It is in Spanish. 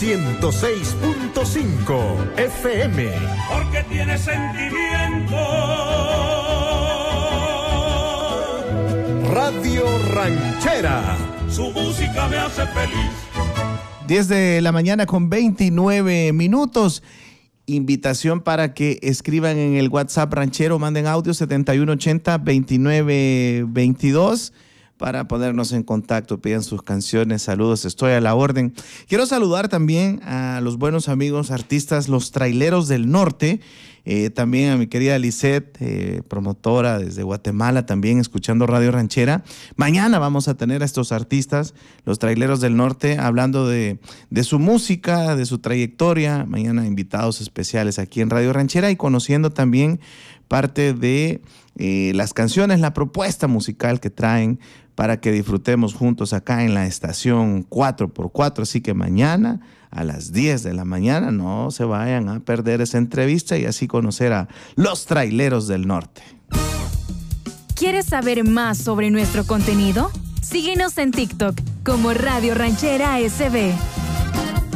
106.5 FM. Porque tiene sentimiento. Radio Ranchera. Su música me hace feliz. 10 de la mañana con 29 minutos. Invitación para que escriban en el WhatsApp ranchero, manden audio 7180-2922 para ponernos en contacto, pidan sus canciones, saludos, estoy a la orden. Quiero saludar también a los buenos amigos artistas, los Traileros del Norte, también a mi querida Lisette, promotora desde Guatemala, también escuchando Radio Ranchera. Mañana vamos a tener a estos artistas, los Traileros del Norte, hablando de su música, de su trayectoria. Mañana invitados especiales aquí en Radio Ranchera y conociendo también parte de las canciones, la propuesta musical que traen para que disfrutemos juntos acá en la estación 4x4. Así que mañana a las 10 de la mañana no se vayan a perder esa entrevista y así conocer a los Traileros del Norte. ¿Quieres saber más sobre nuestro contenido? Síguenos en TikTok como Radio Ranchera SB.